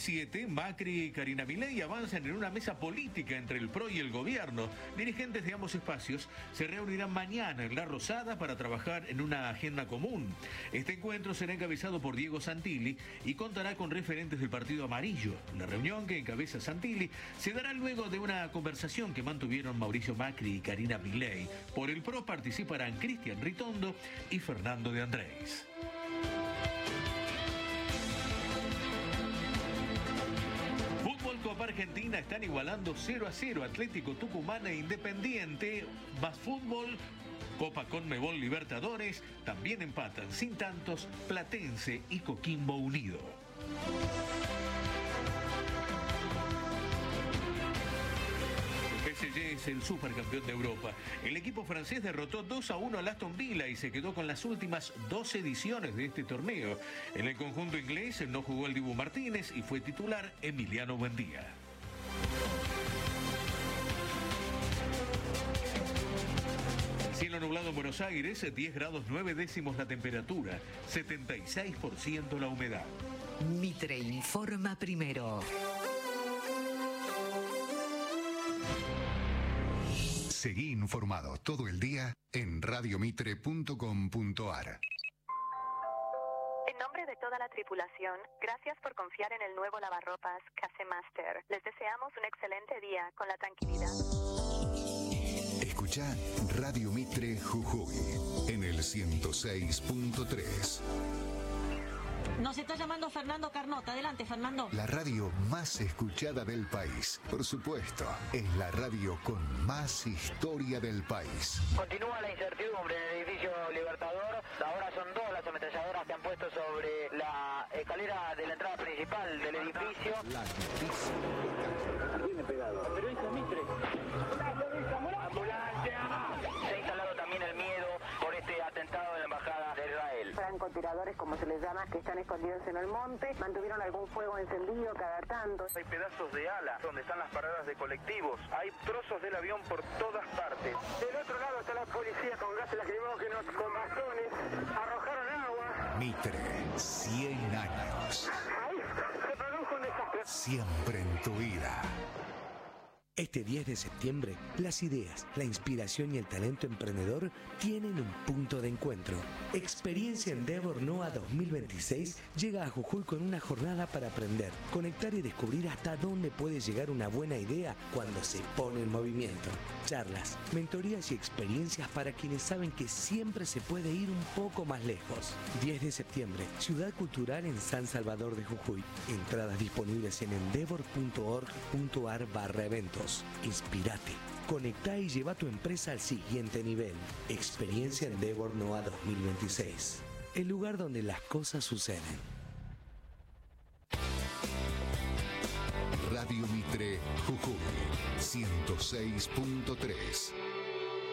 7, Macri y Karina Milei avanzan en una mesa política entre el PRO y el gobierno. Dirigentes de ambos espacios se reunirán mañana en La Rosada para trabajar en una agenda común. Este encuentro será encabezado por Diego Santilli y contará con referentes del Partido Amarillo. La reunión que encabeza Santilli se dará luego de una conversación que mantuvieron Mauricio Macri y Karina Milei. Por el PRO participarán Cristian Ritondo y Fernando de Andrés. Copa Argentina están igualando 0-0 Atlético Tucumán e Independiente. Más fútbol, Copa Conmebol Libertadores, también empatan sin tantos Platense y Coquimbo Unido. PSG es el supercampeón de Europa. El equipo francés derrotó 2-1 al Aston Villa y se quedó con las últimas 2 ediciones de este torneo. En el conjunto inglés no jugó el Dibu Martínez y fue titular Emiliano Buendía. Cielo nublado en Buenos Aires, 10 grados 9 décimos la temperatura, 76% la humedad. Mitre informa primero. Seguí informado todo el día en radiomitre.com.ar. En nombre de toda la tripulación, gracias por confiar en el nuevo lavarropas Case Master. Les deseamos un excelente día con la tranquilidad. Escucha Radio Mitre Jujuy en el 106.3. Nos está llamando Fernando Carnota. Adelante, Fernando. La radio más escuchada del país. Por supuesto, es la radio con más historia del país. Continúa la incertidumbre en el edificio Libertador. Ahora son 2 las ametralladoras que han puesto sobre la escalera de la entrada principal del edificio. La noticia. Viene pegado. Pero es Mitre. Se ha instalado también el miedo por este atentado de la embajada de Israel. Francotiradores, como se les llama, que están escondidos en el monte, mantuvieron algún fuego encendido cada tanto. Hay pedazos de ala donde están las paradas de colectivos. Hay trozos del avión por todas partes. Del otro lado está la policía con gases lacrimógenos, con bastones, arrojaron agua. Mitre, 100 años. Ahí se produjo un desastre. Siempre en tu vida. Este 10 de septiembre, las ideas, la inspiración y el talento emprendedor tienen un punto de encuentro. Experiencia Endeavor NOA 2026 llega a Jujuy con una jornada para aprender, conectar y descubrir hasta dónde puede llegar una buena idea cuando se pone en movimiento. Charlas, mentorías y experiencias para quienes saben que siempre se puede ir un poco más lejos. 10 de septiembre, Ciudad Cultural en San Salvador de Jujuy. Entradas disponibles en endeavor.org.ar/eventos. Inspirate, conectá y lleva tu empresa al siguiente nivel. Experiencia Endeavor NOA 2026. El lugar donde las cosas suceden. Radio Mitre Jujuy 106.3.